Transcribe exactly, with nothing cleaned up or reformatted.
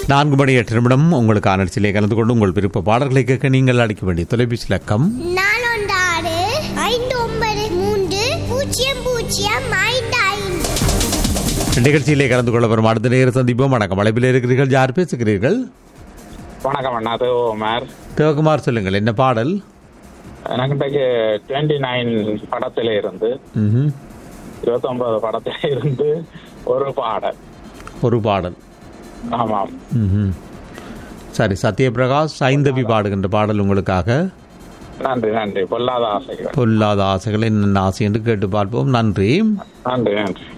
நான்கு மணி எட்டு நிமிடம் உங்களுக்கான நிகழ்ச்சியிலே கலந்து கொண்டு உங்கள் விருப்ப பாடல்களை கேட்க நீங்கள் அழைக்க வேண்டிய தொலைபேசி இலக்கம் நான்கு ஆறு ஐந்து ஒன்பது மூன்று பூஜ்ஜியம் பூஜ்ஜியம் ஐந்து ஐந்து. நிகழ்ச்சியிலே கலந்து கொள்ள வரும் அடுத்த நேரம் சந்திப்போம். வணக்கம், அழைப்பில் இருக்கிறீர்கள், யார் பேசுகிறீர்கள்? வணக்கம் அண்ணா, தேவகுமார். தேவகுமார், சொல்லுங்கள், என்ன பாடல்? எனக்கு டுவெண்ட்டி நைன் படத்தில இருந்து இருபத்தி ஒன்பது படத்தில இருந்து ஒரு பாடல் ஒரு பாடல் ஆமாம். சரி, சத்யபிரகாஷ் ஐந்தவி பாடுகின்ற பாடல் உங்களுக்காக. நன்றி நன்றி. பொல்லாத ஆசைகள் பொல்லாத ஆசைகள் என்ன ஆசை என்று கேட்டு பார்ப்போம். நன்றி நன்றி நன்றி.